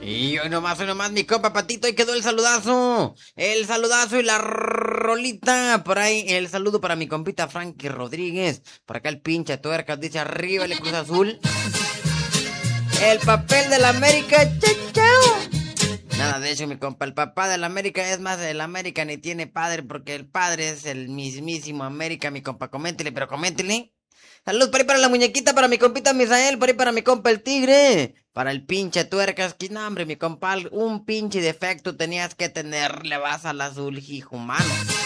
Y hoy nomás, mi compa Patito, ahí quedó el saludazo. El saludazo y la rolita. Por ahí, el saludo para mi compita Frankie Rodríguez. Por acá el pinche tuercas dice arriba el Cruz Azul. El papel de la América, chao, chao. Nada de eso, mi compa. El papá de la América es más, el América ni tiene padre, porque el padre es el mismísimo América, mi compa. Coméntele, pero coméntele. Salud por ahí para la muñequita, para mi compita Misael, por ahí para mi compa el tigre. Para el pinche tuercas, que no, hombre, mi compa, un pinche defecto tenías que tener, le vas al azul, hijo humano.